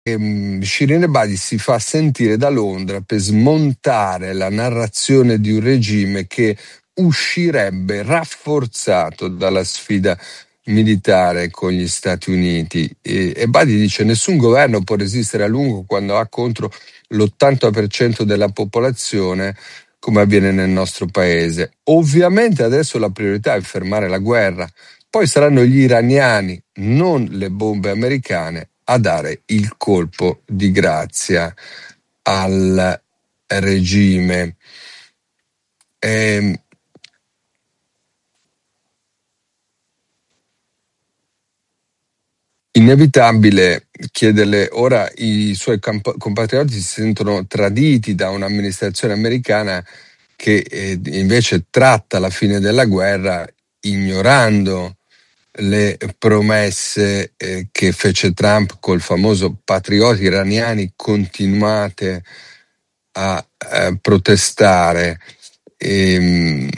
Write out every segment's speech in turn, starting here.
Shirin Ebadi si fa sentire da Londra per smontare la narrazione di un regime che uscirebbe rafforzato dalla sfida militare con gli Stati Uniti. Ebadi dice: nessun governo può resistere a lungo quando ha contro l'80% della popolazione, come avviene nel nostro paese. Ovviamente adesso la priorità è fermare la guerra, poi saranno gli iraniani, non le bombe americane, a dare il colpo di grazia al regime. Inevitabile chiederle, ora i suoi compatrioti si sentono traditi da un'amministrazione americana che invece tratta la fine della guerra ignorando le promesse che fece Trump col famoso patrioti iraniani. Continuate a protestare. E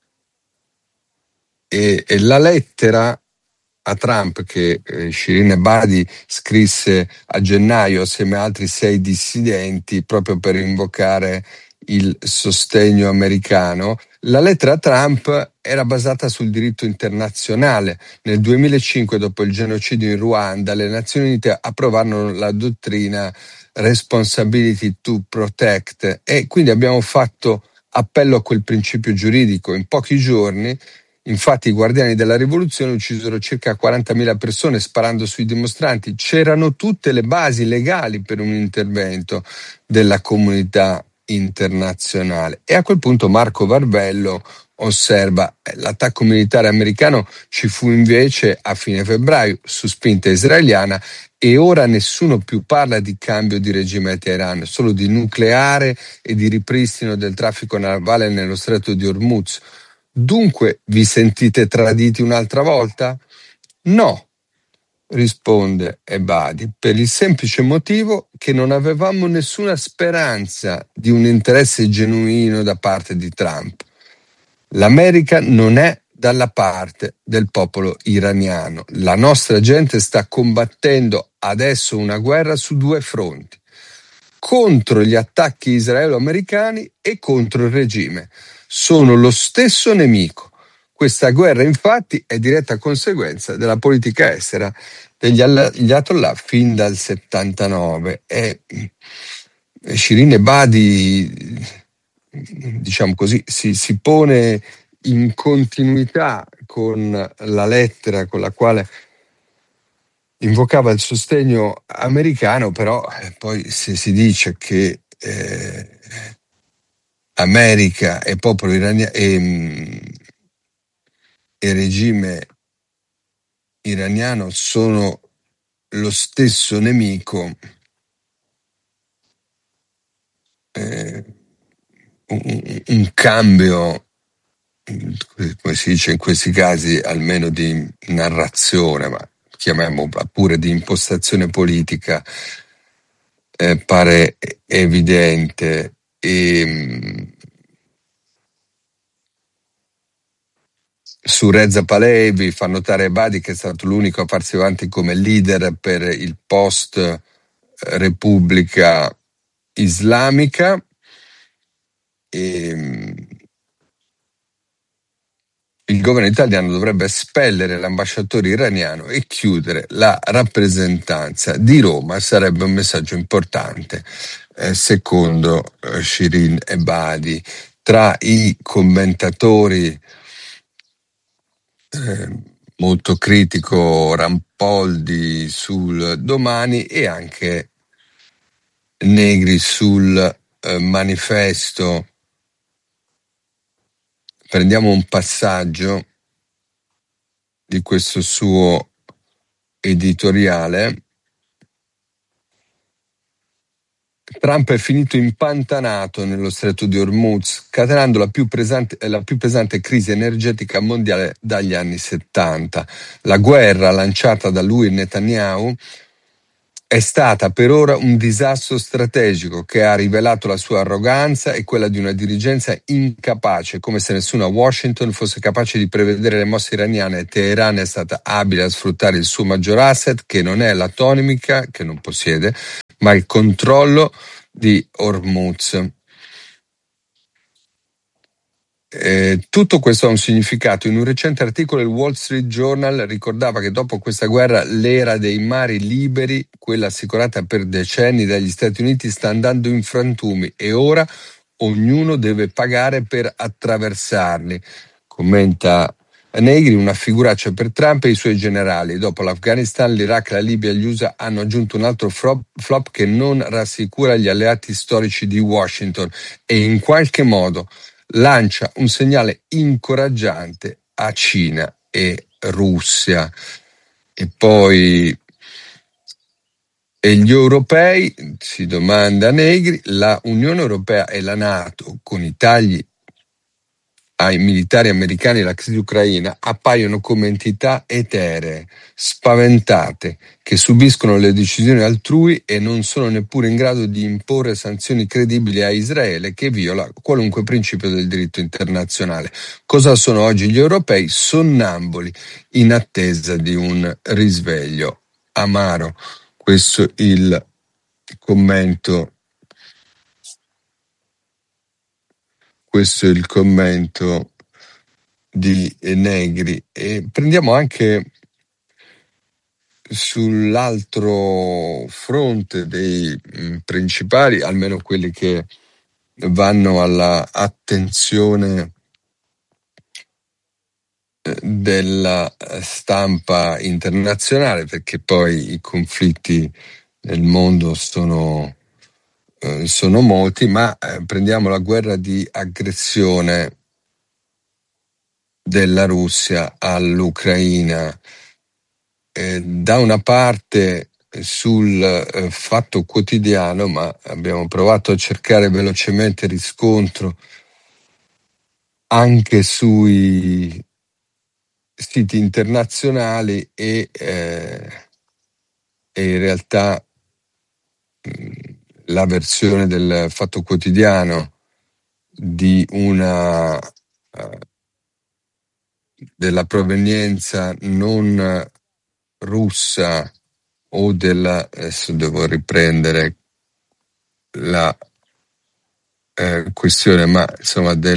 la lettera a Trump che Shirin Ebadi scrisse a gennaio assieme a altri 6 dissidenti proprio per invocare il sostegno americano. La lettera a Trump era basata sul diritto internazionale. Nel 2005, dopo il genocidio in Ruanda, le Nazioni Unite approvarono la dottrina Responsibility to Protect e quindi abbiamo fatto appello a quel principio giuridico. In pochi giorni, infatti, i guardiani della rivoluzione uccisero circa 40.000 persone sparando sui dimostranti. C'erano tutte le basi legali per un intervento della comunità internazionale. E a quel punto Marco Varvello osserva: l'attacco militare americano ci fu invece a fine febbraio su spinta israeliana e ora nessuno più parla di cambio di regime a Teheran, solo di nucleare e di ripristino del traffico navale nello stretto di Hormuz. Dunque vi sentite traditi un'altra volta? No, risponde Ebadi, per il semplice motivo che non avevamo nessuna speranza di un interesse genuino da parte di Trump. L'America non è dalla parte del popolo iraniano. La nostra gente sta combattendo adesso una guerra su 2 fronti: contro gli attacchi israelo-americani e contro il regime. Sono lo stesso nemico. Questa guerra, infatti, è diretta conseguenza della politica estera degli Ayatollah fin dal 79. E Shirin Ebadi, diciamo così, si pone in continuità con la lettera con la quale invocava il sostegno americano, però poi se si dice che America e popolo iraniano e regime iraniano sono lo stesso nemico, un cambio, come si dice in questi casi, almeno di narrazione, ma chiamiamola pure di impostazione politica, pare evidente. Su Reza Pahlavi fa notare Ebadi che è stato l'unico a farsi avanti come leader per il post Repubblica Islamica. Il governo italiano dovrebbe espellere l'ambasciatore iraniano e chiudere la rappresentanza di Roma. Sarebbe un messaggio importante, secondo Shirin Ebadi. Tra i commentatori molto critico Rampoldi sul Domani e anche Negri sul Manifesto. Prendiamo un passaggio di questo suo editoriale. Trump è finito impantanato nello stretto di Hormuz, scatenando la più pesante crisi energetica mondiale dagli anni 70. La guerra lanciata da lui e Netanyahu è stata per ora un disastro strategico che ha rivelato la sua arroganza e quella di una dirigenza incapace, come se nessuno a Washington fosse capace di prevedere le mosse iraniane. Teheran è stata abile a sfruttare il suo maggior asset, che non è l'atomica, che non possiede, ma il controllo di Hormuz. Tutto questo ha un significato. In un recente articolo il Wall Street Journal ricordava che dopo questa guerra l'era dei mari liberi, quella assicurata per decenni dagli Stati Uniti, sta andando in frantumi e ora ognuno deve pagare per attraversarli. Commenta Negri, una figuraccia per Trump e i suoi generali. Dopo l'Afghanistan, l'Iraq, la Libia e gli USA hanno aggiunto un altro flop che non rassicura gli alleati storici di Washington e in qualche modo lancia un segnale incoraggiante a Cina e Russia. E poi gli europei, si domanda Negri, la Unione Europea e la NATO, con i tagli ai militari americani e la crisi ucraina, appaiono come entità eteree, spaventate, che subiscono le decisioni altrui e non sono neppure in grado di imporre sanzioni credibili a Israele, che viola qualunque principio del diritto internazionale. Cosa sono oggi gli europei? Sonnambuli, in attesa di un risveglio. Amaro, questo il commento. Questo è il commento di Negri. E prendiamo anche sull'altro fronte dei principali, almeno quelli che vanno alla attenzione della stampa internazionale, perché poi i conflitti nel mondo sono molti, ma prendiamo la guerra di aggressione della Russia all'Ucraina. Da una parte sul Fatto Quotidiano, ma abbiamo provato a cercare velocemente riscontro anche sui siti internazionali e in realtà la versione del Fatto Quotidiano di una della provenienza non russa o adesso devo riprendere la questione, ma insomma di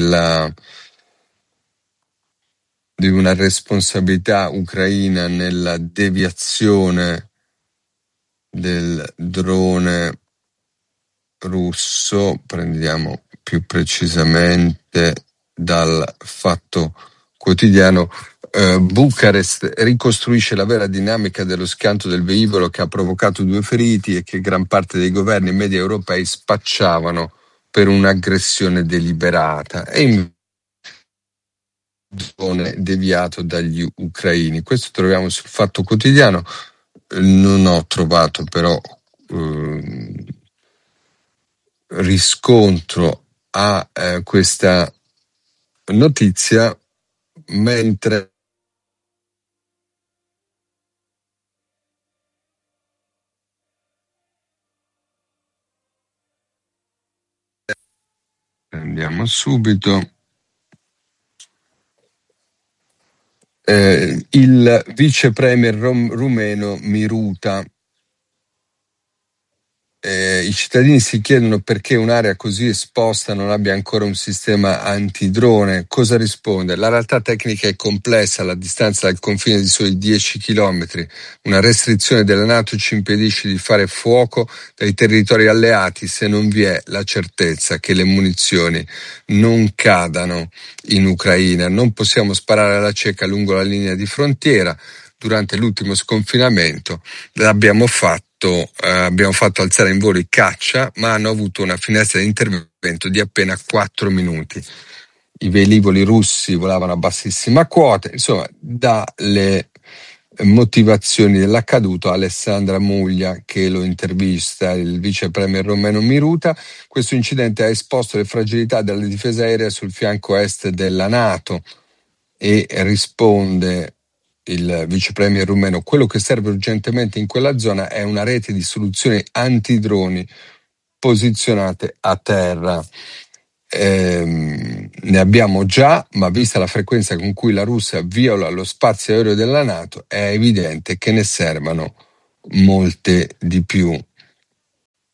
una responsabilità ucraina nella deviazione del drone russo. Prendiamo più precisamente dal Fatto Quotidiano. Bucarest ricostruisce la vera dinamica dello schianto del velivolo che ha provocato 2 feriti e che gran parte dei governi media europei spacciavano per un'aggressione deliberata e deviato dagli ucraini. Questo troviamo sul Fatto Quotidiano. Non ho trovato però riscontro a questa notizia, mentre andiamo subito. Il vice premier rumeno Miruta. I cittadini si chiedono perché un'area così esposta non abbia ancora un sistema antidrone. Cosa risponde? La realtà tecnica è complessa, la distanza dal confine di soli 10 chilometri. Una restrizione della NATO ci impedisce di fare fuoco dai territori alleati se non vi è la certezza che le munizioni non cadano in Ucraina. Non possiamo sparare alla cieca lungo la linea di frontiera. Durante l'ultimo sconfinamento abbiamo fatto alzare in volo i caccia, ma hanno avuto una finestra di intervento di appena 4 minuti. I velivoli russi volavano a bassissima quota. Insomma, dalle motivazioni dell'accaduto, Alessandra Muglia, che lo intervista, il vice premier romeno Miruta, questo incidente ha esposto le fragilità della difesa aerea sul fianco est della NATO, e risponde il vice premier rumeno: quello che serve urgentemente in quella zona è una rete di soluzioni antidroni posizionate a terra. Ne abbiamo già, ma vista la frequenza con cui la Russia viola lo spazio aereo della NATO, è evidente che ne servano molte di più.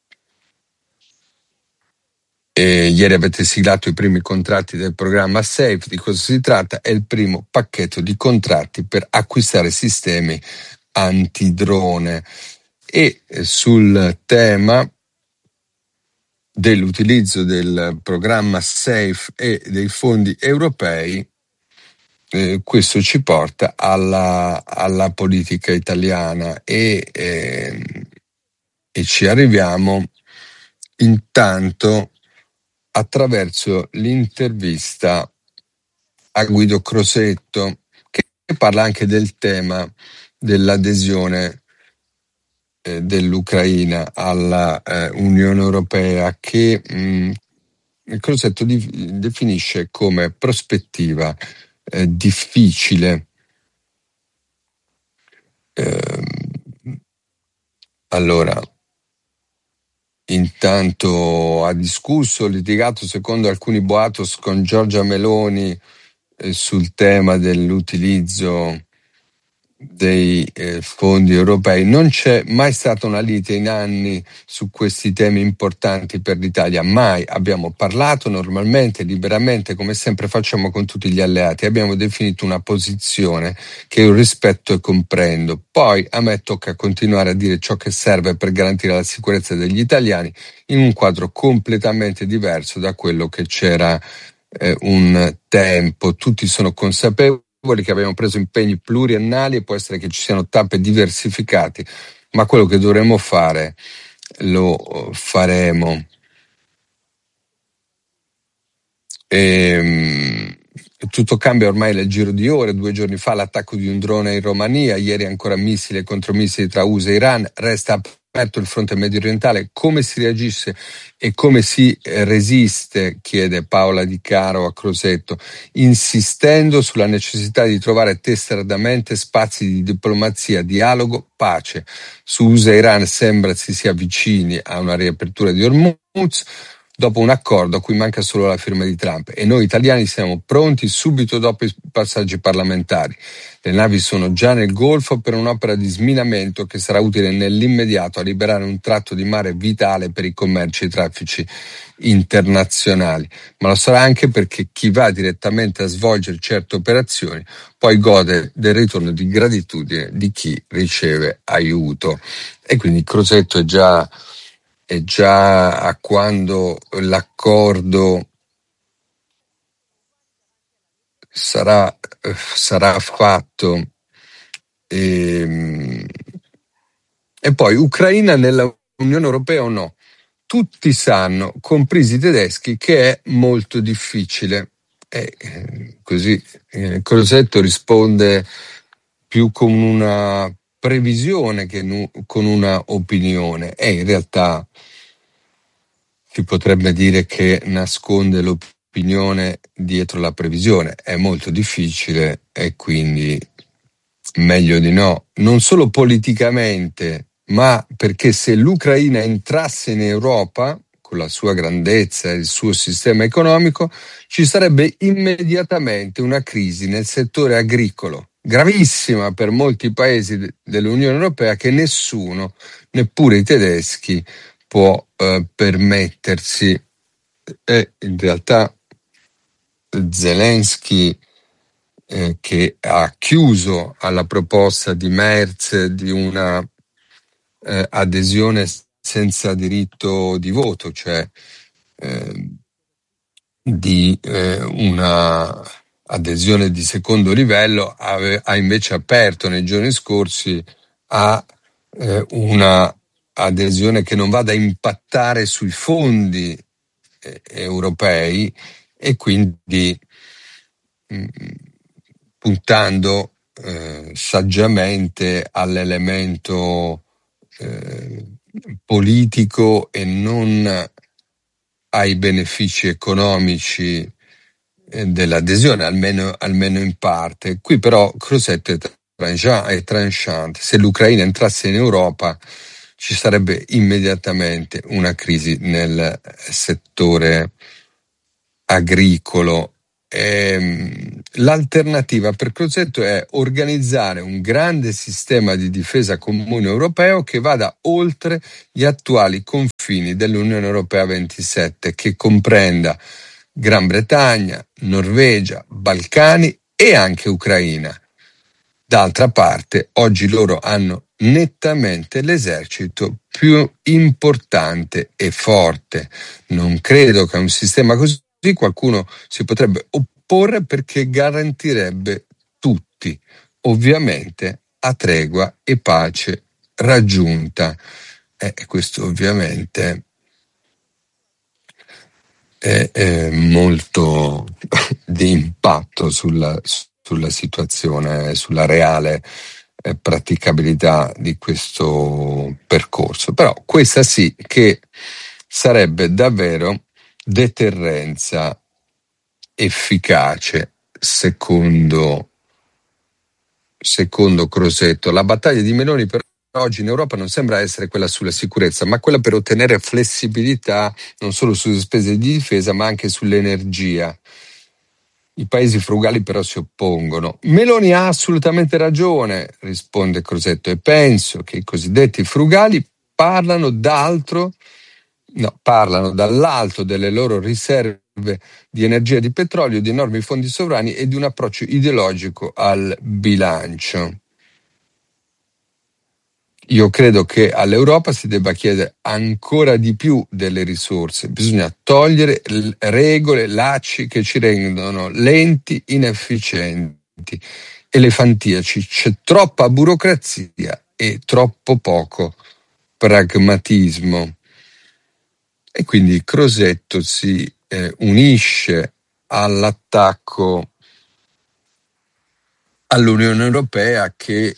Ieri avete siglato i primi contratti del programma SAFE. Di cosa si tratta? È il primo pacchetto di contratti per acquistare sistemi antidrone. E sul tema dell'utilizzo del programma SAFE e dei fondi europei, questo ci porta alla politica italiana e ci arriviamo intanto attraverso l'intervista a Guido Crosetto, che parla anche del tema dell'adesione dell'Ucraina alla Unione Europea, che il Crosetto definisce come prospettiva difficile. Allora, intanto ha discusso, litigato secondo alcuni boatos con Giorgia Meloni sul tema dell'utilizzo dei fondi europei. Non c'è mai stata una lite in anni su questi temi importanti per l'Italia, mai. Abbiamo parlato normalmente, liberamente, come sempre facciamo con tutti gli alleati. Abbiamo definito una posizione che io rispetto e comprendo. Poi a me tocca continuare a dire ciò che serve per garantire la sicurezza degli italiani in un quadro completamente diverso da quello che c'era un tempo. Tutti sono consapevoli che abbiamo preso impegni pluriennali e può essere che ci siano tappe diversificate, ma quello che dovremo fare lo faremo. Tutto cambia ormai nel giro di ore. 2 giorni fa l'attacco di un drone in Romania, ieri ancora missili e contromissili tra USA e Iran. Resta aperto il fronte medio orientale. Come si reagisce e come si resiste, chiede Paola Di Caro a Crosetto, insistendo sulla necessità di trovare testardamente spazi di diplomazia, dialogo, pace. Su USA e Iran sembra si sia vicini a una riapertura di Hormuz dopo un accordo a cui manca solo la firma di Trump, e noi italiani siamo pronti subito dopo i passaggi parlamentari. Le navi sono già nel Golfo per un'opera di sminamento che sarà utile nell'immediato a liberare un tratto di mare vitale per i commerci e i traffici internazionali, ma lo sarà anche perché chi va direttamente a svolgere certe operazioni poi gode del ritorno di gratitudine di chi riceve aiuto. E quindi Crosetto è già a quando l'accordo sarà fatto. E poi Ucraina nella Unione Europea o no? Tutti sanno, compresi i tedeschi, che è molto difficile. Così Crosetto risponde più con una previsione che con una opinione, e in realtà si potrebbe dire che nasconde l'opinione dietro la previsione. È molto difficile e quindi meglio di no, non solo politicamente, ma perché se l'Ucraina entrasse in Europa con la sua grandezza e il suo sistema economico, ci sarebbe immediatamente una crisi nel settore agricolo, gravissima per molti paesi dell'Unione Europea, che nessuno, neppure i tedeschi, può permettersi. E in realtà Zelensky, che ha chiuso alla proposta di Merz di una adesione senza diritto di voto, cioè di una adesione di secondo livello, ha invece aperto nei giorni scorsi a una adesione che non vada a impattare sui fondi europei, e quindi puntando saggiamente all'elemento politico e non ai benefici economici dell'adesione, almeno in parte. Qui però Crosetto è tranchant. Se l'Ucraina entrasse in Europa ci sarebbe immediatamente una crisi nel settore agricolo. L'alternativa per Crosetto è organizzare un grande sistema di difesa comune europeo che vada oltre gli attuali confini confini dell'Unione Europea 27, che comprenda Gran Bretagna, Norvegia, Balcani e anche Ucraina. D'altra parte, oggi loro hanno nettamente l'esercito più importante e forte. Non credo che a un sistema così qualcuno si potrebbe opporre, perché garantirebbe tutti, ovviamente a tregua e pace raggiunta. Questo ovviamente è molto di impatto sulla situazione, sulla reale praticabilità di questo percorso. Però questa sì che sarebbe davvero deterrenza efficace, secondo Crosetto. La battaglia di Meloni però oggi in Europa non sembra essere quella sulla sicurezza, ma quella per ottenere flessibilità non solo sulle spese di difesa, ma anche sull'energia. I paesi frugali però si oppongono. Meloni ha assolutamente ragione, risponde Crosetto, e penso che i cosiddetti frugali parlano dall'alto delle loro riserve di energia e di petrolio, di enormi fondi sovrani e di un approccio ideologico al bilancio. Io credo che all'Europa si debba chiedere ancora di più delle risorse. Bisogna togliere regole, lacci che ci rendono lenti, inefficienti, elefantiaci. C'è troppa burocrazia e troppo poco pragmatismo. E quindi Crosetto si unisce all'attacco all'Unione Europea che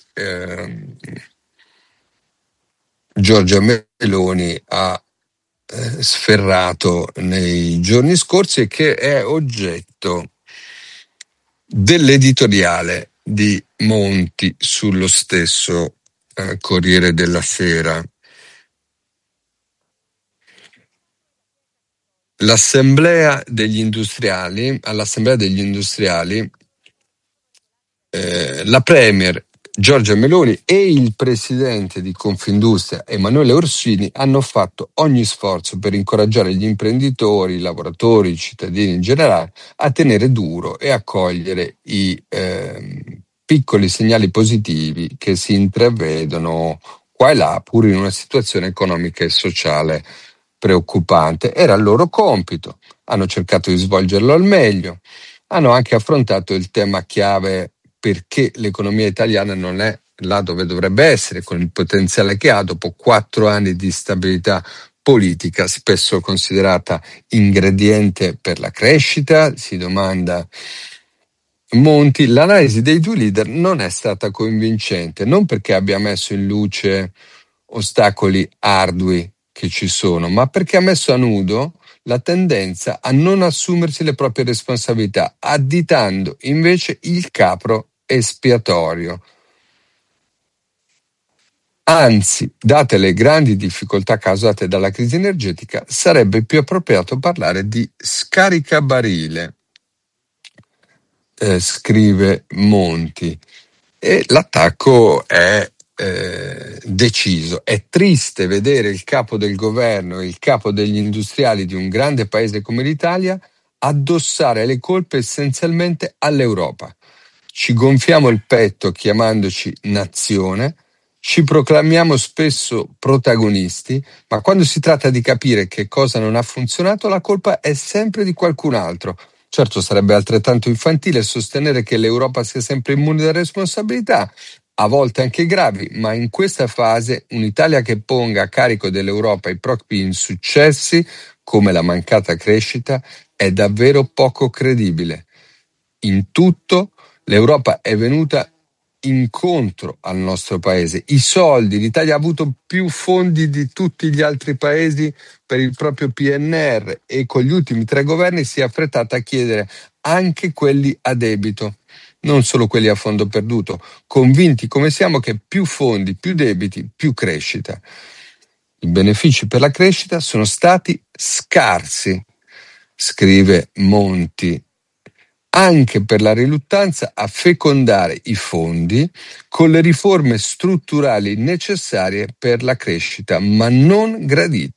Giorgia Meloni ha sferrato nei giorni scorsi, e che è oggetto dell'editoriale di Monti sullo stesso Corriere della Sera. All'Assemblea degli industriali, la Premier Giorgia Meloni e il presidente di Confindustria Emanuele Orsini hanno fatto ogni sforzo per incoraggiare gli imprenditori, i lavoratori, i cittadini in generale a tenere duro e a cogliere i piccoli segnali positivi che si intravedono qua e là, pur in una situazione economica e sociale preoccupante. Era il loro compito, hanno cercato di svolgerlo al meglio, hanno anche affrontato il tema chiave: perché l'economia italiana non è là dove dovrebbe essere, con il potenziale che ha dopo 4 anni di stabilità politica, spesso considerata ingrediente per la crescita, si domanda Monti. L'analisi dei due leader non è stata convincente, non perché abbia messo in luce ostacoli ardui che ci sono, ma perché ha messo a nudo la tendenza a non assumersi le proprie responsabilità, additando invece il capro espiatorio. Anzi, date le grandi difficoltà causate dalla crisi energetica, sarebbe più appropriato parlare di scaricabarile, scrive Monti. E l'attacco è deciso. È triste vedere il capo del governo e il capo degli industriali di un grande paese come l'Italia addossare le colpe essenzialmente all'Europa. Ci gonfiamo il petto chiamandoci nazione, ci proclamiamo spesso protagonisti, ma quando si tratta di capire che cosa non ha funzionato, la colpa è sempre di qualcun altro. Certo, sarebbe altrettanto infantile sostenere che l'Europa sia sempre immune da responsabilità, a volte anche gravi, ma in questa fase un'Italia che ponga a carico dell'Europa i propri insuccessi, come la mancata crescita, è davvero poco credibile. In tutto, l'Europa è venuta incontro al nostro paese. I soldi, l'Italia ha avuto più fondi di tutti gli altri paesi per il proprio PNR, e con gli ultimi 3 governi si è affrettata a chiedere anche quelli a debito, non solo quelli a fondo perduto, convinti come siamo che più fondi, più debiti, più crescita. I benefici per la crescita sono stati scarsi, scrive Monti, anche per la riluttanza a fecondare i fondi con le riforme strutturali necessarie per la crescita, ma non gradite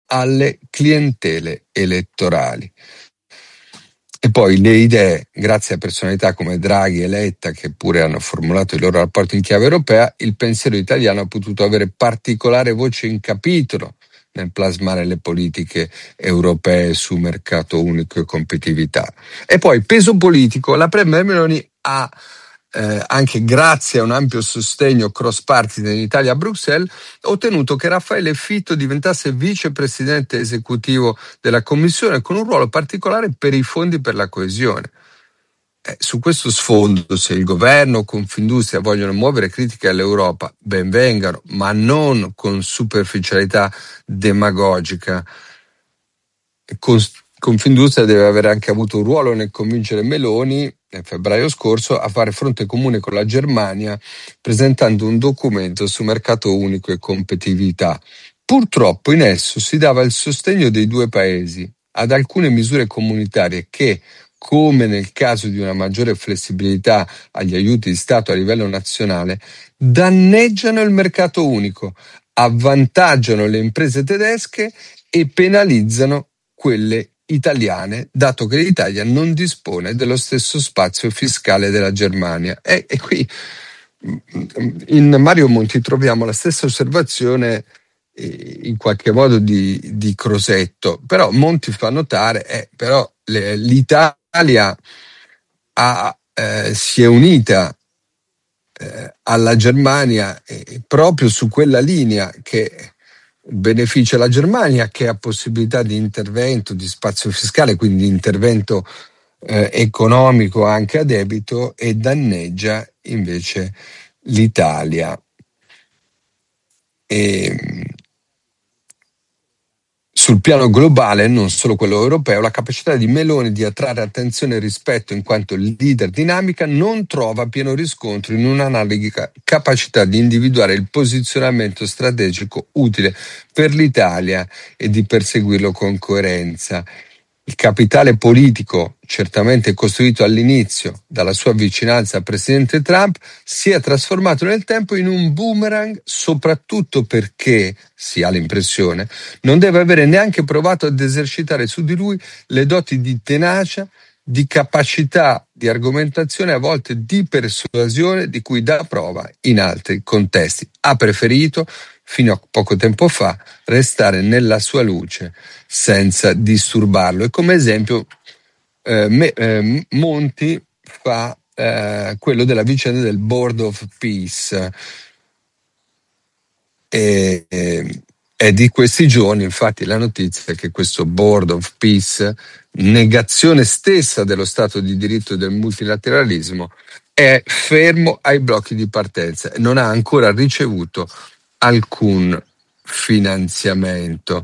alle clientele elettorali. E poi le idee, grazie a personalità come Draghi e Letta, che pure hanno formulato i loro rapporti in chiave europea, il pensiero italiano ha potuto avere particolare voce in capitolo nel plasmare le politiche europee su mercato unico e competitività. E poi peso politico, la Premier Meloni ha anche grazie a un ampio sostegno cross-party in Italia a Bruxelles, ottenuto che Raffaele Fitto diventasse vicepresidente esecutivo della Commissione con un ruolo particolare per i fondi per la coesione. Su questo sfondo, se il governo o Confindustria vogliono muovere critiche all'Europa, ben vengano, ma non con superficialità demagogica. Confindustria deve aver anche avuto un ruolo nel convincere Meloni nel febbraio scorso a fare fronte comune con la Germania presentando un documento su mercato unico e competitività. Purtroppo in esso si dava il sostegno dei due paesi ad alcune misure comunitarie che, come nel caso di una maggiore flessibilità agli aiuti di Stato a livello nazionale, danneggiano il mercato unico, avvantaggiano le imprese tedesche e penalizzano quelle italiane, dato che l'Italia non dispone dello stesso spazio fiscale della Germania. E qui in Mario Monti troviamo la stessa osservazione in qualche modo di Crosetto, però Monti fa notare però l'Italia si è unita alla Germania proprio su quella linea che beneficia la Germania, che ha possibilità di intervento, di spazio fiscale, quindi di intervento economico anche a debito, e danneggia invece l'Italia. Sul piano globale, non solo quello europeo, la capacità di Meloni di attrarre attenzione e rispetto in quanto leader dinamica non trova pieno riscontro in un'analoga capacità di individuare il posizionamento strategico utile per l'Italia e di perseguirlo con coerenza. Il capitale politico, certamente costruito all'inizio dalla sua vicinanza al presidente Trump, si è trasformato nel tempo in un boomerang, soprattutto perché, si ha l'impressione, non deve avere neanche provato ad esercitare su di lui le doti di tenacia, di capacità di argomentazione, a volte di persuasione, di cui dà prova in altri contesti. Ha preferito, fino a poco tempo fa, restare nella sua luce senza disturbarlo. E come esempio Monti fa quello della vicenda del Board of Peace. È di questi giorni, infatti, la notizia che questo Board of Peace, negazione stessa dello Stato di diritto e del multilateralismo, è fermo ai blocchi di partenza e non ha ancora ricevuto alcun finanziamento.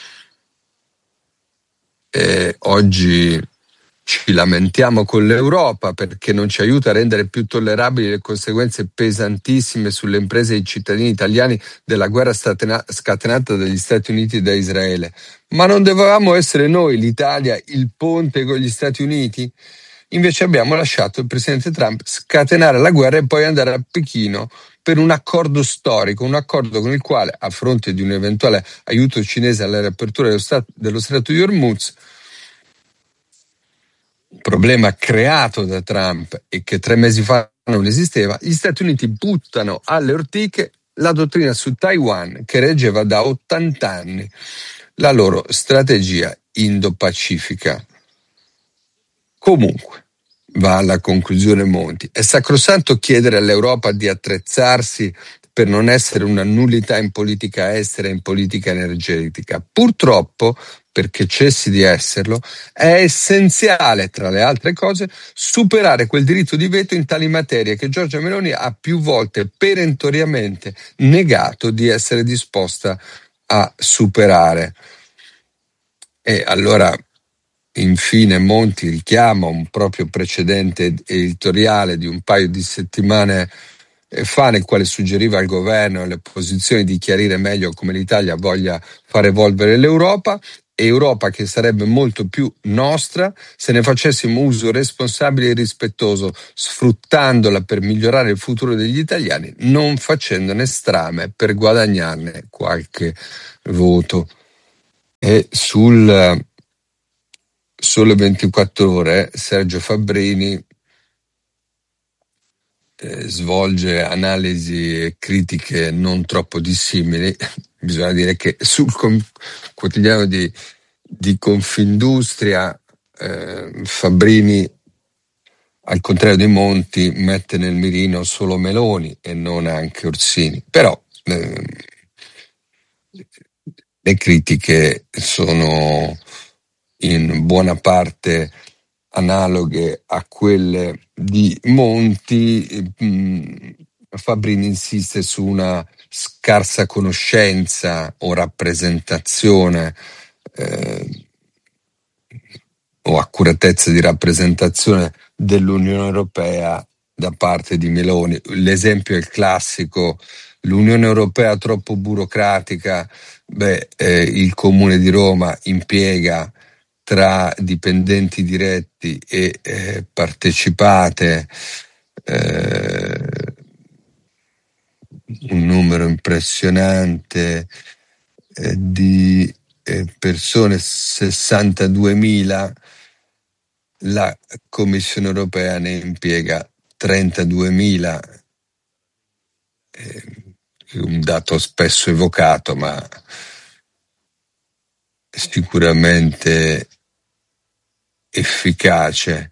Oggi ci lamentiamo con l'Europa perché non ci aiuta a rendere più tollerabili le conseguenze pesantissime sulle imprese e i cittadini italiani della guerra scatenata dagli Stati Uniti e da Israele. Ma non dovevamo essere noi, l'Italia, il ponte con gli Stati Uniti? Invece abbiamo lasciato il presidente Trump scatenare la guerra e poi andare a Pechino per un accordo storico, un accordo con il quale, a fronte di un eventuale aiuto cinese alla riapertura dello stretto di Hormuz, problema creato da Trump e che 3 mesi fa non esisteva, gli Stati Uniti buttano alle ortiche la dottrina su Taiwan che reggeva da 80 anni la loro strategia indo-pacifica. Comunque, va alla conclusione Monti, è sacrosanto chiedere all'Europa di attrezzarsi per non essere una nullità in politica estera e in politica energetica. Purtroppo, perché cessi di esserlo, è essenziale, tra le altre cose, superare quel diritto di veto in tali materie che Giorgia Meloni ha più volte perentoriamente negato di essere disposta a superare. E allora, infine, Monti richiama un proprio precedente editoriale di un paio di settimane fa, nel quale suggeriva al governo e alle opposizioni di chiarire meglio come l'Italia voglia far evolvere l'Europa che sarebbe molto più nostra se ne facessimo uso responsabile e rispettoso, sfruttandola per migliorare il futuro degli italiani, non facendone strame per guadagnarne qualche voto. E sul Sole 24 Ore Sergio Fabbrini svolge analisi e critiche non troppo dissimili. Bisogna dire che sul quotidiano di Confindustria Fabbrini, al contrario di Monti, mette nel mirino solo Meloni e non anche Orsini. Però le critiche sono in buona parte analoghe a quelle di Monti. Fabbrini insiste su una scarsa conoscenza o rappresentazione o accuratezza di rappresentazione dell'Unione Europea da parte di Meloni. L'esempio è il classico: l'Unione Europea troppo burocratica. Il Comune di Roma impiega tra dipendenti diretti e partecipate un numero impressionante di persone, 62.000. La Commissione Europea ne impiega 32.000, un dato spesso evocato, ma sicuramente efficace.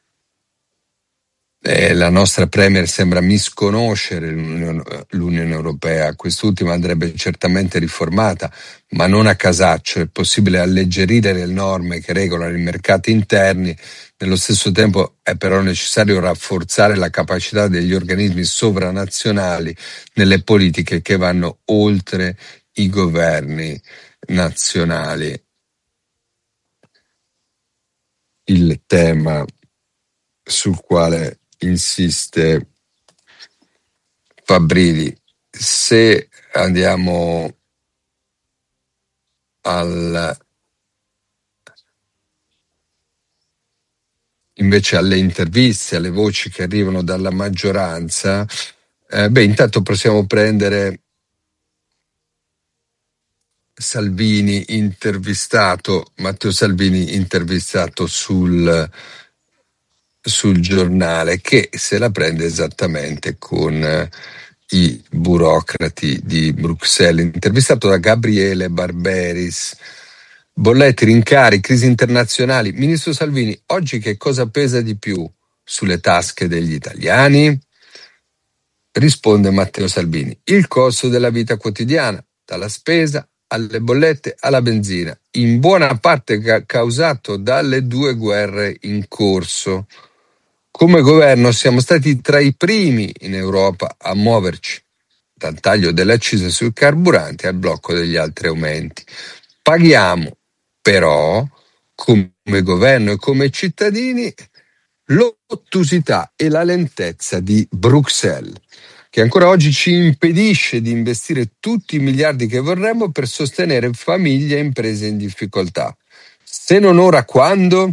La nostra Premier sembra misconoscere l'Unione Europea. Quest'ultima andrebbe certamente riformata, ma non a casaccio. È possibile alleggerire le norme che regolano i mercati interni. Nello stesso tempo è però necessario rafforzare la capacità degli organismi sovranazionali nelle politiche che vanno oltre i governi nazionali. Il tema sul quale insiste Fabbrini. Se andiamo invece alle interviste, alle voci che arrivano dalla maggioranza, intanto possiamo prendere Matteo Salvini intervistato sul giornale, che se la prende esattamente con i burocrati di Bruxelles. Intervistato da Gabriele Barberis. Bolletti, rincari, crisi internazionali. Ministro Salvini, oggi che cosa pesa di più sulle tasche degli italiani? Risponde Matteo Salvini: il costo della vita quotidiana, dalla spesa alle bollette alla benzina, in buona parte causato dalle 2 guerre in corso. Come governo siamo stati tra i primi in Europa a muoverci, dal taglio delle accise sui carburanti al blocco degli altri aumenti. Paghiamo però, come governo e come cittadini, l'ottusità e la lentezza di Bruxelles, che ancora oggi ci impedisce di investire tutti i miliardi che vorremmo per sostenere famiglie e imprese in difficoltà. Se non ora, quando?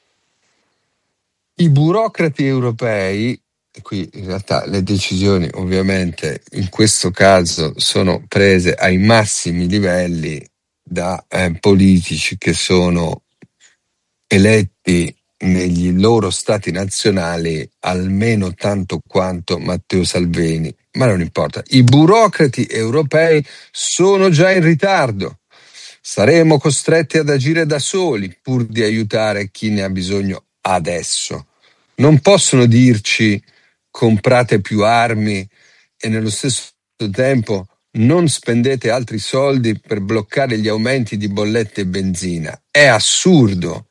I burocrati europei, qui in realtà le decisioni ovviamente in questo caso sono prese ai massimi livelli da politici che sono eletti negli loro stati nazionali almeno tanto quanto Matteo Salvini, ma non importa. I burocrati europei sono già in ritardo. Saremo costretti ad agire da soli pur di aiutare chi ne ha bisogno adesso. Non possono dirci comprate più armi e nello stesso tempo non spendete altri soldi per bloccare gli aumenti di bollette e benzina. È assurdo,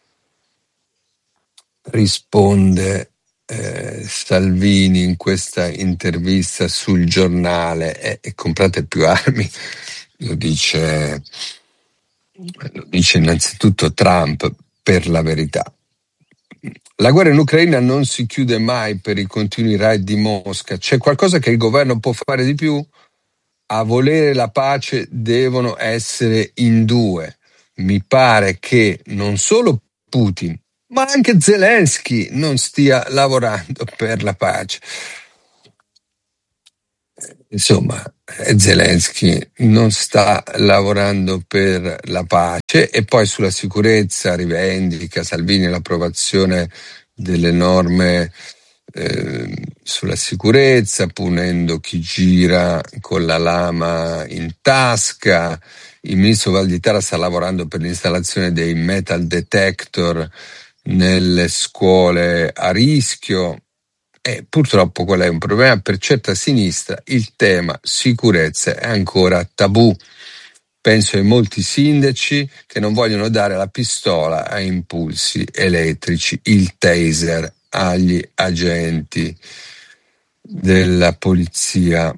risponde Salvini in questa intervista sul giornale. E comprate più armi, lo dice innanzitutto Trump, per la verità. La guerra in Ucraina non si chiude mai per i continui raid di Mosca. C'è qualcosa che il governo può fare di più? A volere la pace devono essere in 2. Mi pare che non solo Putin, ma anche Zelensky non stia lavorando per la pace. Insomma, Zelensky non sta lavorando per la pace e poi sulla sicurezza rivendica Salvini l'approvazione delle norme sulla sicurezza, punendo chi gira con la lama in tasca. Il ministro Valditara sta lavorando per l'installazione dei metal detector nelle scuole a rischio. E purtroppo qual è un problema? Per certa sinistra il tema sicurezza è ancora tabù. Penso ai molti sindaci che non vogliono dare la pistola a impulsi elettrici, il taser agli agenti della polizia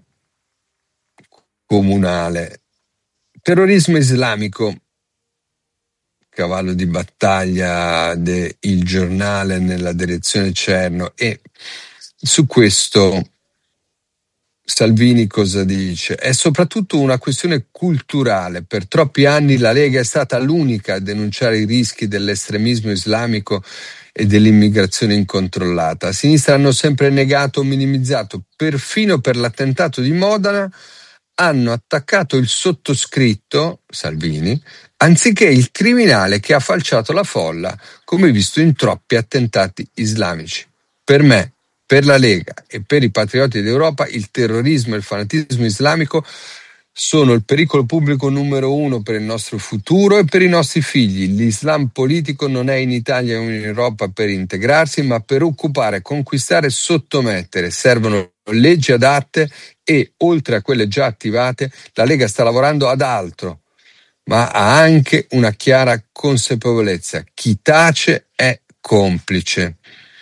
comunale. Terrorismo islamico, cavallo di battaglia del Giornale nella direzione Cerno, e su questo Salvini cosa dice? È soprattutto una questione culturale. Per troppi anni la Lega è stata l'unica a denunciare i rischi dell'estremismo islamico e dell'immigrazione incontrollata. A sinistra hanno sempre negato o minimizzato. Perfino per l'attentato di Modena hanno attaccato il sottoscritto, Salvini, anziché il criminale che ha falciato la folla, come visto in troppi attentati islamici. Per me, per la Lega e per i patrioti d'Europa, il terrorismo e il fanatismo islamico sono il pericolo pubblico numero uno per il nostro futuro e per i nostri figli. L'Islam politico non è in Italia o in Europa per integrarsi, ma per occupare, conquistare e sottomettere. Servono leggi adatte e, oltre a quelle già attivate, la Lega sta lavorando ad altro, ma ha anche una chiara consapevolezza: chi tace è complice.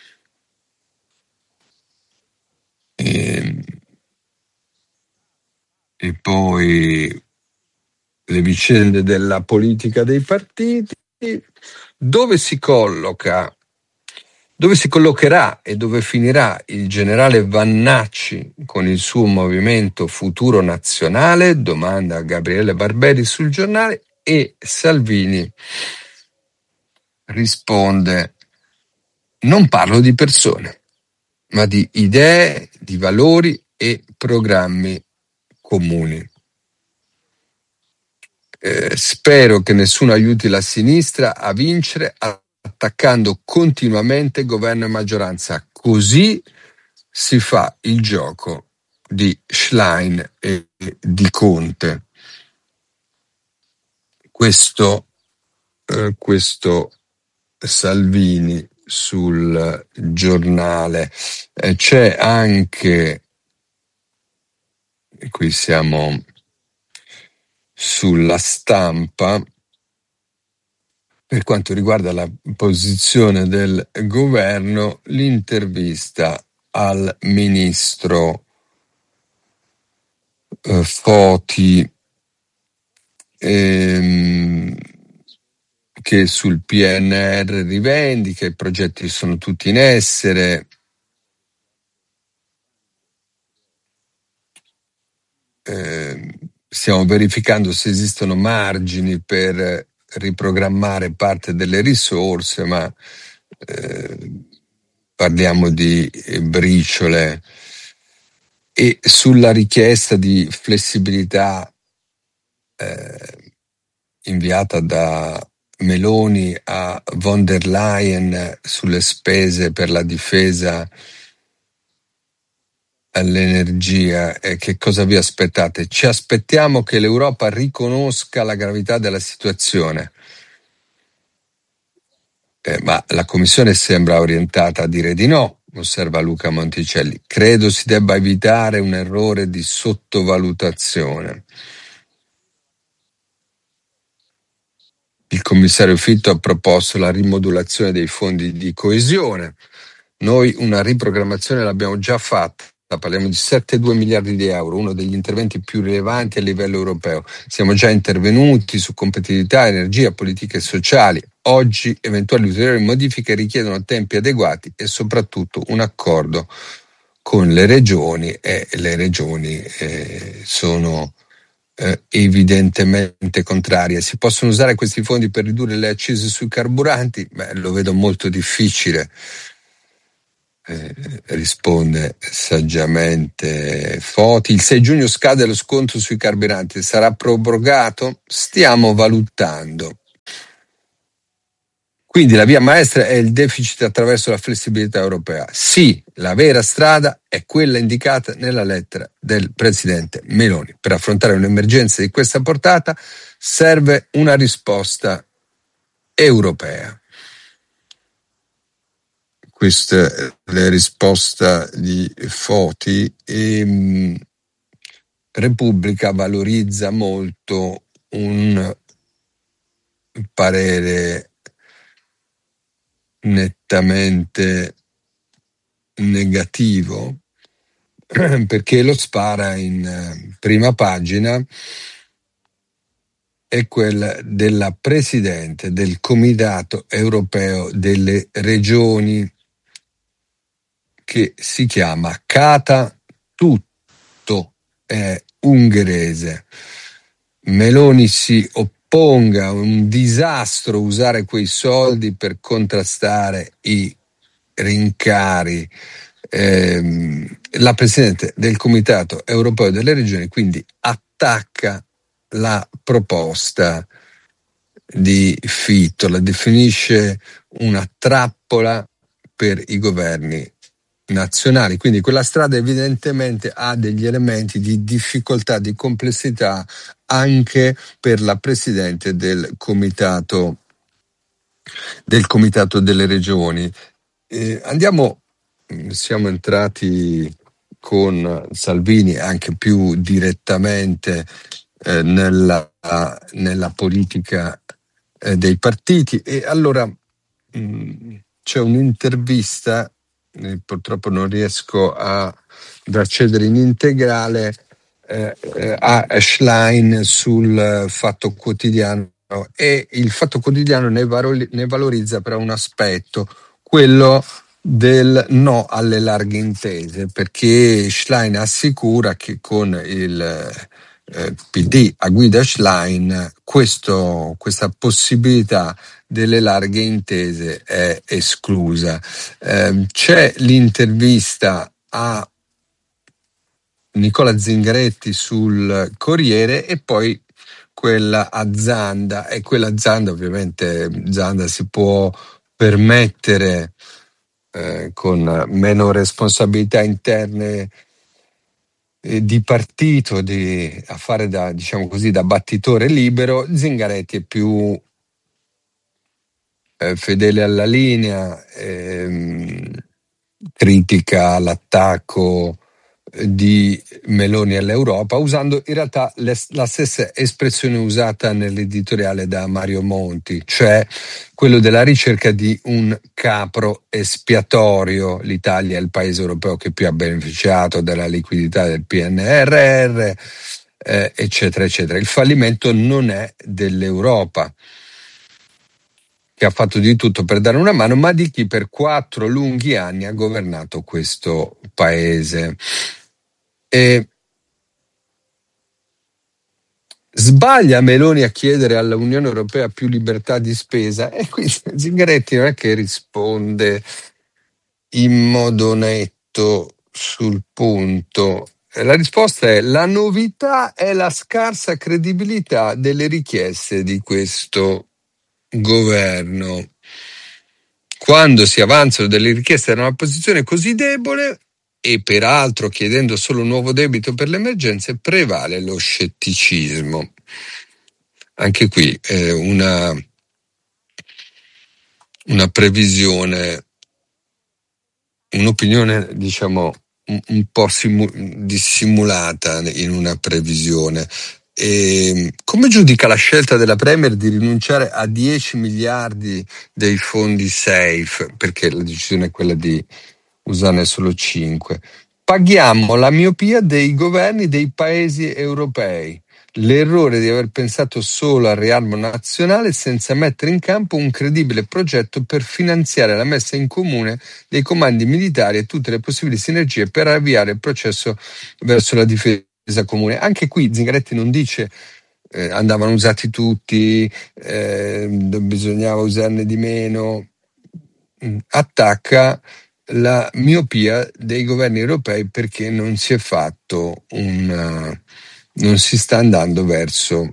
E poi le vicende della politica dei partiti, dove si collocherà e dove finirà il generale Vannacci con il suo movimento Futuro Nazionale? Domanda a Gabriele Barberi sul Giornale, e Salvini risponde: non parlo di persone, ma di idee, di valori e programmi comuni. Spero che nessuno aiuti la sinistra a vincere attaccando continuamente governo e maggioranza. Così si fa il gioco di Schlein e di Conte. Questo Salvini sul Giornale. C'è anche, e qui siamo sulla Stampa, per quanto riguarda la posizione del governo, l'intervista al ministro Foti, che sul PNR rivendica i progetti sono tutti in essere. Stiamo verificando se esistono margini per riprogrammare parte delle risorse, ma parliamo di briciole. E sulla richiesta di flessibilità inviata da Meloni a von der Leyen sulle spese per la difesa all'energia, che cosa vi aspettate? Ci aspettiamo che l'Europa riconosca la gravità della situazione, ma la Commissione sembra orientata a dire di no, osserva Luca Monticelli. Credo si debba evitare un errore di sottovalutazione. Il commissario Fitto ha proposto la rimodulazione dei fondi di coesione. Noi una riprogrammazione l'abbiamo già fatta, parliamo di 7,2 miliardi di euro, uno degli interventi più rilevanti a livello europeo. Siamo già intervenuti su competitività, energia, politiche sociali. Oggi eventuali ulteriori modifiche richiedono tempi adeguati e soprattutto un accordo con le regioni, e le regioni sono evidentemente contrarie. Si possono usare questi fondi per ridurre le accise sui carburanti? Lo vedo molto difficile. risponde saggiamente Foti. Il 6 giugno scade lo sconto sui carburanti, sarà prorogato? Stiamo valutando. Quindi la via maestra è il deficit attraverso la flessibilità europea. Sì, la vera strada è quella indicata nella lettera del presidente Meloni. Per affrontare un'emergenza di questa portata serve una risposta europea. Questa è la risposta di Foti. Repubblica valorizza molto un parere nettamente negativo, perché lo spara in prima pagina, è quella della presidente del Comitato Europeo delle Regioni, che si chiama Kata Tutto, è ungherese. Meloni si opponga, a un disastro usare quei soldi per contrastare i rincari. La Presidente del Comitato Europeo delle Regioni quindi attacca la proposta di Fitto, la definisce una trappola per i governi nazionali. Quindi quella strada evidentemente ha degli elementi di difficoltà, di complessità anche per la Presidente del Comitato delle Regioni. Siamo entrati con Salvini anche più direttamente nella politica dei partiti, e allora c'è un'intervista, purtroppo non riesco ad accedere in integrale, a Schlein sul Fatto Quotidiano, e il Fatto Quotidiano ne valorizza però un aspetto, quello del no alle larghe intese, perché Schlein assicura che con il PD a guida Schlein questa possibilità delle larghe intese è esclusa. C'è l'intervista a Nicola Zingaretti sul Corriere e poi quella a Zanda, e quella Zanda, ovviamente Zanda si può permettere con meno responsabilità interne di partito a fare da, diciamo così, da battitore libero. Zingaretti è più fedele alla linea, critica l'attacco di Meloni all'Europa, usando in realtà la stessa espressione usata nell'editoriale da Mario Monti, cioè quello della ricerca di un capro espiatorio. L'Italia è il paese europeo che più ha beneficiato della liquidità del PNRR, eccetera, eccetera. Il fallimento non è dell'Europa, che ha fatto di tutto per dare una mano, ma di chi per 4 lunghi anni ha governato questo paese. E sbaglia Meloni a chiedere all'Unione Europea più libertà di spesa? E qui Zingaretti non è che risponde in modo netto sul punto. La risposta è: la novità è la scarsa credibilità delle richieste di questo governo. Quando si avanzano delle richieste da una posizione così debole, e peraltro chiedendo solo un nuovo debito per le emergenze, prevale lo scetticismo. Anche qui una previsione, un'opinione, diciamo, un po' dissimulata in una previsione. Come giudica la scelta della Premier di rinunciare a 10 miliardi dei fondi SAFE, perché la decisione è quella di usarne solo 5? Paghiamo la miopia dei governi dei paesi europei, l'errore di aver pensato solo al riarmo nazionale senza mettere in campo un credibile progetto per finanziare la messa in comune dei comandi militari e tutte le possibili sinergie per avviare il processo verso la difesa comune. Anche qui Zingaretti non dice andavano usati tutti, bisognava usarne di meno, attacca la miopia dei governi europei, perché non si è fatto non si sta andando verso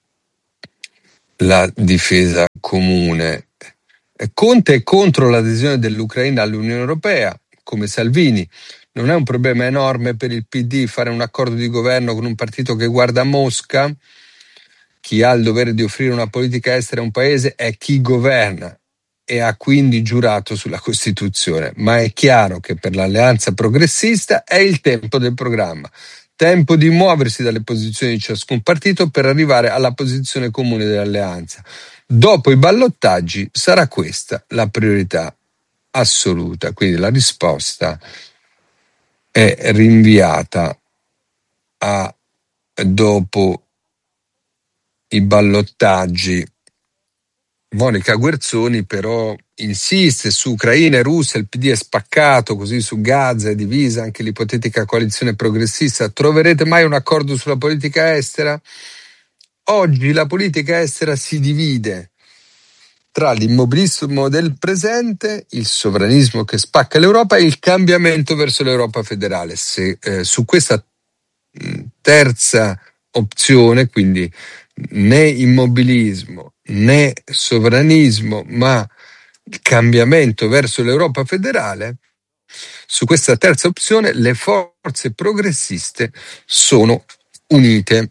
la difesa comune. Conte è contro l'adesione dell'Ucraina all'Unione Europea, come Salvini. Non è un problema enorme per il PD fare un accordo di governo con un partito che guarda a Mosca. Chi ha il dovere di offrire una politica estera a un paese è chi governa e ha quindi giurato sulla Costituzione. Ma è chiaro che per l'alleanza progressista è il tempo del programma. Tempo di muoversi dalle posizioni di ciascun partito per arrivare alla posizione comune dell'alleanza. Dopo i ballottaggi sarà questa la priorità assoluta. Quindi la risposta è rinviata a dopo i ballottaggi. Monica Guerzoni però insiste su Ucraina e Russia, il PD è spaccato, così su Gaza è divisa anche l'ipotetica coalizione progressista. Troverete mai un accordo sulla politica estera? Oggi la politica estera si divide tra l'immobilismo del presente, il sovranismo che spacca l'Europa e il cambiamento verso l'Europa federale. Su questa terza opzione, quindi né immobilismo né sovranismo, ma il cambiamento verso l'Europa federale, su questa terza opzione le forze progressiste sono unite.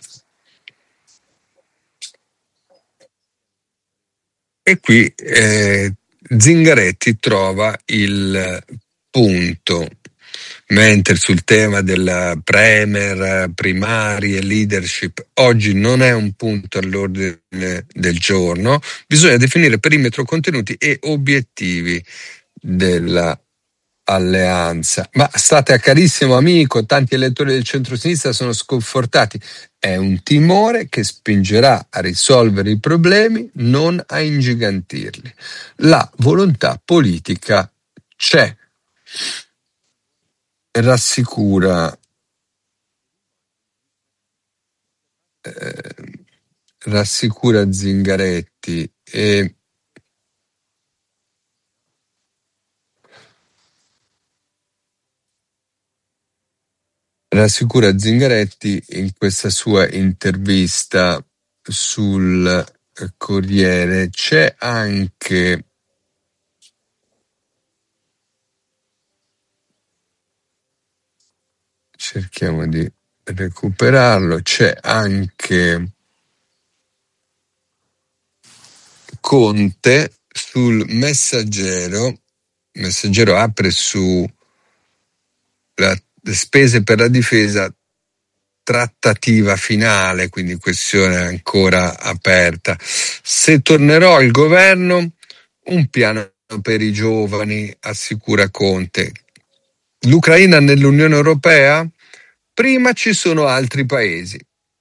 E qui Zingaretti trova il punto, mentre sul tema della premier, primarie, leadership, oggi non è un punto all'ordine del giorno, bisogna definire perimetro, contenuti e obiettivi della alleanza. Ma state a carissimo amico, tanti elettori del centro-sinistra sono sconfortati. È un timore che spingerà a risolvere i problemi, non a ingigantirli. La volontà politica c'è. Rassicura Zingaretti e rassicura Zingaretti in questa sua intervista sul Corriere. C'è anche cerchiamo di recuperarlo, c'è anche Conte sul Messaggero. Messaggero apre su le spese per la difesa, trattativa finale, quindi questione ancora aperta. Se tornerò al governo, un piano per i giovani, assicura Conte. L'Ucraina nell'Unione Europea? Prima ci sono altri paesi.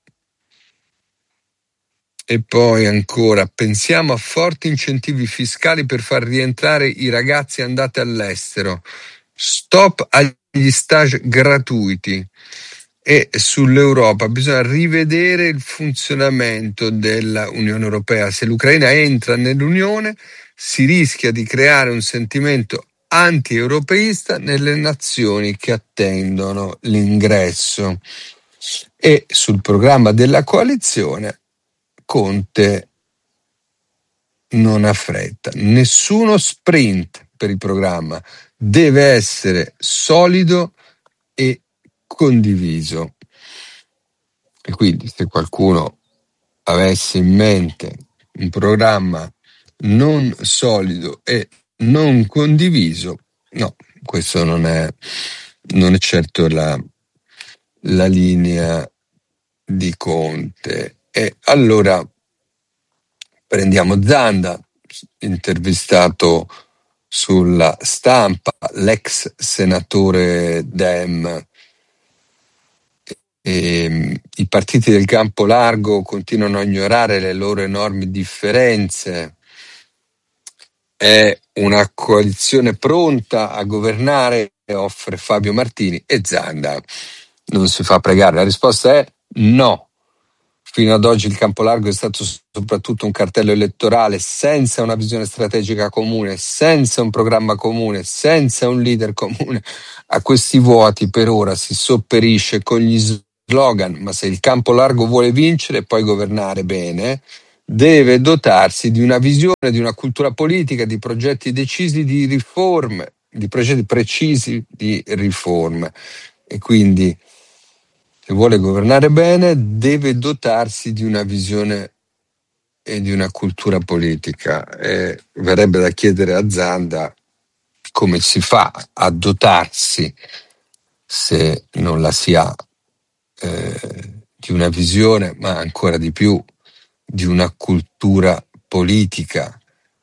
E poi ancora, pensiamo a forti incentivi fiscali per far rientrare i ragazzi andati all'estero. Stop agli stage gratuiti. E sull'Europa bisogna rivedere il funzionamento dell'Unione Europea. Se l'Ucraina entra nell'Unione, si rischia di creare un sentimento anti-europeista nelle nazioni che attendono l'ingresso. E sul programma della coalizione Conte non ha fretta, nessuno sprint per il programma, deve essere solido e condiviso. E quindi se qualcuno avesse in mente un programma non solido e non condiviso, no, questo non è certo la linea di Conte. E allora prendiamo Zanda, intervistato sulla Stampa, l'ex senatore Dem. I partiti del campo largo continuano a ignorare le loro enormi differenze. È una coalizione pronta a governare, offre Fabio Martini, e Zanda non si fa pregare. La risposta è no. fino ad oggi il campo largo è stato soprattutto un cartello elettorale senza una visione strategica comune, senza un programma comune, senza un leader comune. A questi vuoti per ora si sopperisce con gli slogan, ma se il campo largo vuole vincere e poi governare bene, deve dotarsi di una visione, di una cultura politica, di progetti decisi di riforme, di progetti precisi di riforme. E quindi, se vuole governare bene, deve dotarsi di una visione e di una cultura politica. E verrebbe da chiedere a Zanda come si fa a dotarsi, se non la si ha, di una visione, ma ancora di più di una cultura politica,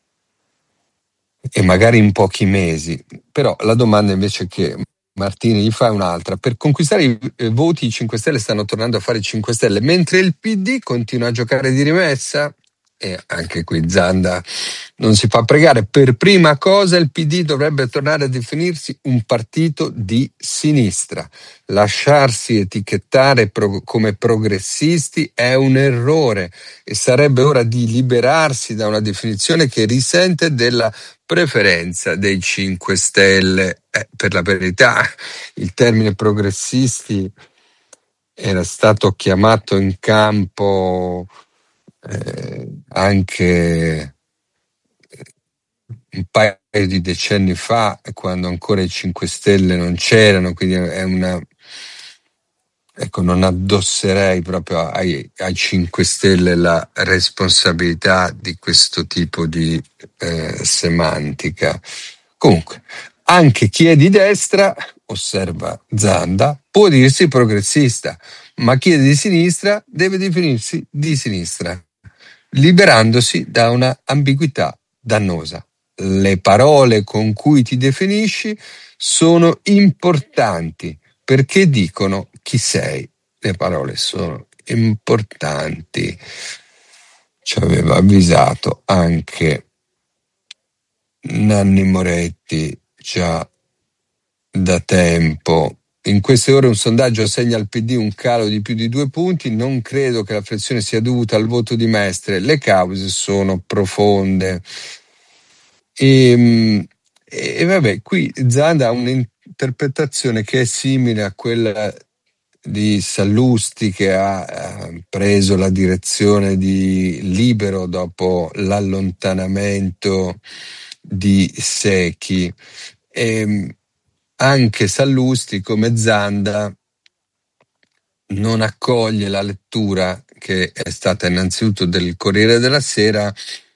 e magari in pochi mesi. Però la domanda invece che Martini gli fa è un'altra: per conquistare i voti i 5 Stelle stanno tornando a fare i 5 Stelle mentre il PD continua a giocare di rimessa? E anche qui Zanda non si fa pregare. Per prima cosa il PD dovrebbe tornare a definirsi un partito di sinistra. Lasciarsi etichettare come progressisti è un errore e sarebbe ora di liberarsi da una definizione che risente della preferenza dei 5 Stelle. Per la verità, il termine progressisti era stato chiamato in campo anche un paio di decenni fa, quando ancora i 5 Stelle non c'erano, quindi è una... Ecco, non addosserei proprio ai 5 Stelle la responsabilità di questo tipo di semantica. Comunque, anche chi è di destra, osserva Zanda, può dirsi progressista, ma chi è di sinistra deve definirsi di sinistra, liberandosi da una ambiguità dannosa. Le parole con cui ti definisci sono importanti perché dicono chi sei. Le parole sono importanti. Ci aveva avvisato anche Nanni Moretti già da tempo. In queste ore un sondaggio assegna al PD un calo di più di 2 punti. Non credo che la flessione sia dovuta al voto di Mestre. Le cause sono profonde. E vabbè, qui Zanda ha un'interpretazione che è simile a quella di Sallusti, che ha preso la direzione di Libero dopo l'allontanamento di Secchi. E anche Sallusti, come Zanda, non accoglie la lettura che è stata innanzitutto del Corriere della Sera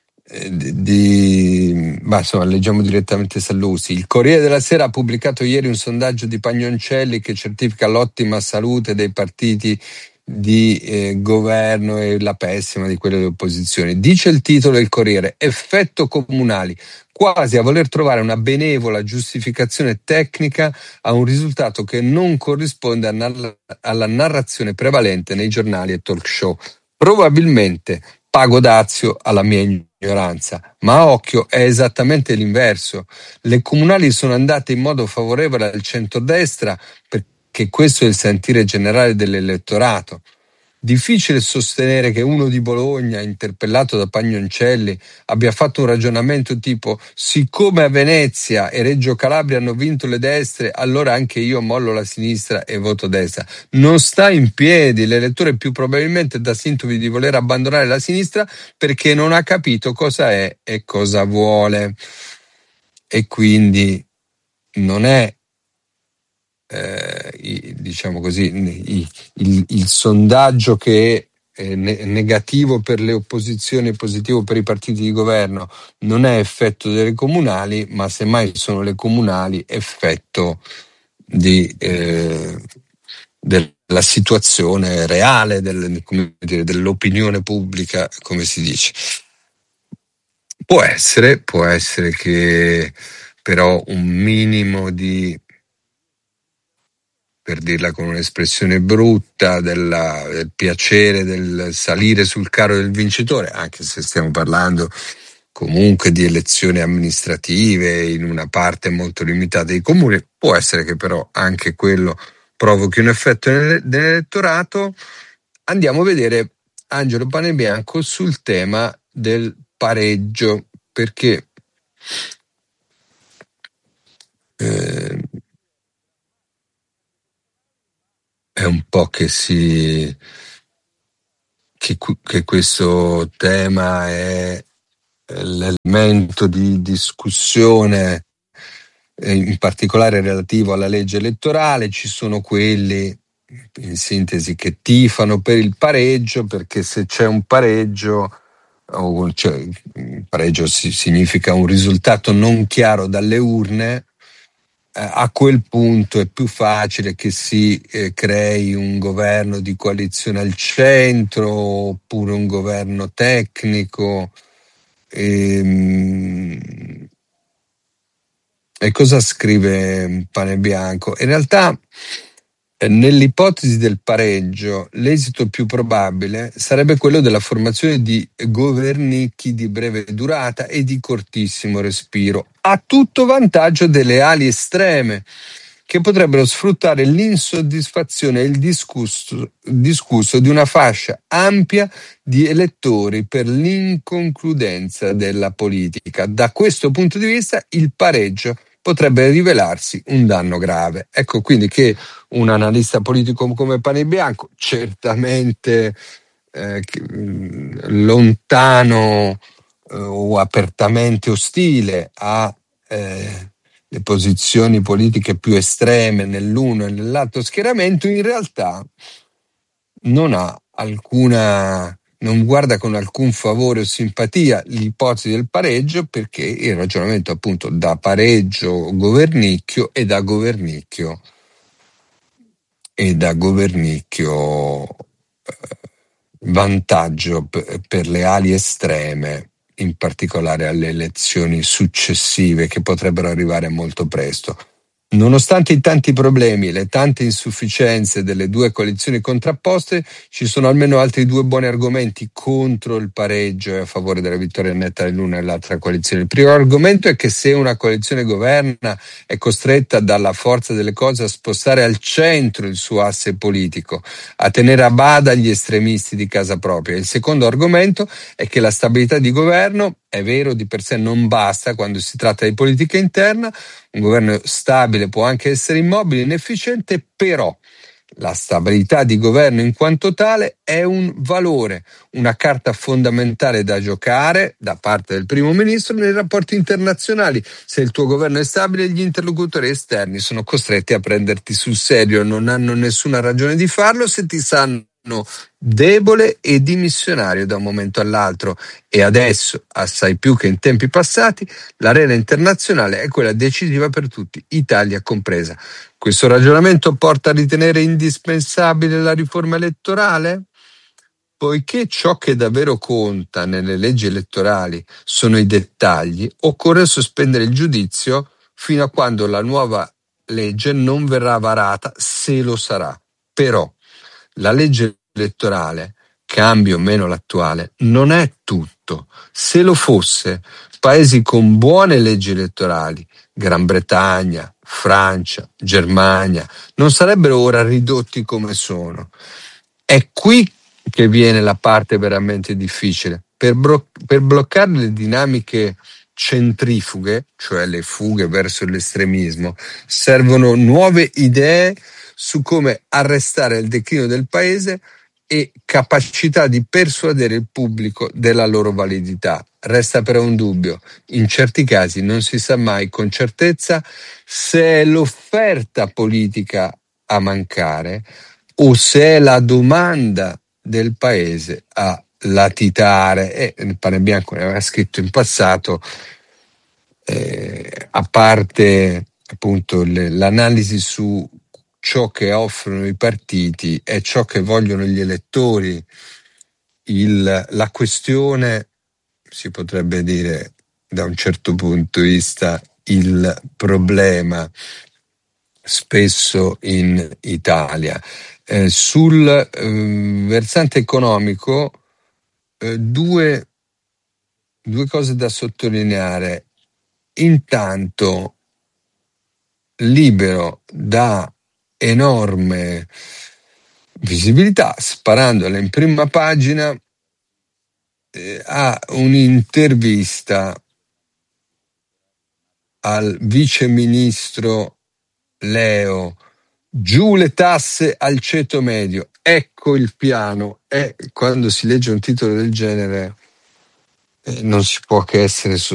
insomma, leggiamo direttamente Sallusti. Il Corriere della Sera ha pubblicato ieri un sondaggio di Pagnoncelli che certifica l'ottima salute dei partiti di governo e la pessima di quelle delle opposizioni. Dice il titolo del Corriere: effetto comunali, quasi a voler trovare una benevola giustificazione tecnica a un risultato che non corrisponde alla narrazione prevalente nei giornali e talk show. Probabilmente pago dazio alla mia ignoranza, ma occhio, è esattamente l'inverso. Le comunali sono andate in modo favorevole al centrodestra perché questo è il sentire generale dell'elettorato. Difficile sostenere che uno di Bologna, interpellato da Pagnoncelli, abbia fatto un ragionamento tipo: siccome a Venezia e Reggio Calabria hanno vinto le destre, allora anche io mollo la sinistra e voto destra. Non sta in piedi. L'elettore più probabilmente dà sintomi di voler abbandonare la sinistra perché non ha capito cosa è e cosa vuole. E quindi non è diciamo così, il sondaggio che è negativo per le opposizioni e positivo per i partiti di governo non è effetto delle comunali, ma semmai sono le comunali effetto della situazione reale dell'opinione pubblica, come si dice. Può essere che però un minimo di, per dirla con un'espressione brutta, del piacere del salire sul carro del vincitore, anche se stiamo parlando comunque di elezioni amministrative in una parte molto limitata dei comuni, può essere che però anche quello provochi un effetto nell'elettorato. Andiamo a vedere Angelo Panebianco sul tema del pareggio, perché eh, è un po' che questo tema è l'elemento di discussione, in particolare relativo alla legge elettorale. Ci sono quelli, in sintesi, che tifano per il pareggio, perché se c'è un pareggio, cioè, il pareggio significa un risultato non chiaro dalle urne. A quel punto è più facile che si crei un governo di coalizione al centro, oppure un governo tecnico. E, e cosa scrive Panebianco? In realtà, nell'ipotesi del pareggio, l'esito più probabile sarebbe quello della formazione di governicchi di breve durata e di cortissimo respiro, a tutto vantaggio delle ali estreme, che potrebbero sfruttare l'insoddisfazione e il discusso di una fascia ampia di elettori per l'inconcludenza della politica. Da questo punto di vista, il pareggio potrebbe rivelarsi un danno grave. Ecco quindi che un analista politico come Panebianco, certamente lontano o apertamente ostile a le posizioni politiche più estreme nell'uno e nell'altro schieramento, in realtà non ha non guarda con alcun favore o simpatia l'ipotesi del pareggio, perché il ragionamento appunto da pareggio governicchio vantaggio per le ali estreme, in particolare alle elezioni successive che potrebbero arrivare molto presto. Nonostante i tanti problemi e le tante insufficienze delle due coalizioni contrapposte, ci sono almeno altri due buoni argomenti contro il pareggio e a favore della vittoria netta dell'una e dell'altra coalizione. Il primo argomento è che se una coalizione governa è costretta dalla forza delle cose a spostare al centro il suo asse politico, a tenere a bada gli estremisti di casa propria. Il secondo argomento è che la stabilità di governo, è vero, di per sé non basta quando si tratta di politica interna. Un governo stabile può anche essere immobile, inefficiente, però la stabilità di governo in quanto tale è un valore, una carta fondamentale da giocare da parte del primo ministro nei rapporti internazionali. Se il tuo governo è stabile, gli interlocutori esterni sono costretti a prenderti sul serio, non hanno nessuna ragione di farlo se ti sanno debole e dimissionario da un momento all'altro. E adesso, assai più che in tempi passati, l'arena internazionale è quella decisiva per tutti, Italia compresa. Questo ragionamento porta a ritenere indispensabile la riforma elettorale? Poiché ciò che davvero conta nelle leggi elettorali sono i dettagli, occorre sospendere il giudizio fino a quando la nuova legge non verrà varata, se lo sarà. Però la legge elettorale, cambia o meno l'attuale, non è tutto. Se lo fosse, paesi con buone leggi elettorali, Gran Bretagna, Francia, Germania, non sarebbero ora ridotti come sono. È qui che viene la parte veramente difficile. Per bloccare le dinamiche centrifughe, cioè le fughe verso l'estremismo, servono nuove idee su come arrestare il declino del paese e capacità di persuadere il pubblico della loro validità. Resta però un dubbio: in certi casi non si sa mai con certezza se è l'offerta politica a mancare o se è la domanda del paese a latitare. E il Panebianco ne aveva scritto in passato, a parte appunto l'analisi su ciò che offrono i partiti e ciò che vogliono gli elettori, la questione, si potrebbe dire da un certo punto di vista, il problema spesso in Italia. Sul versante economico, due cose da sottolineare. Intanto, libero da enorme visibilità, sparandola in prima pagina, a un'intervista al vice ministro Leo. Giù le tasse al ceto medio, ecco il piano. E quando si legge un titolo del genere non si può che essere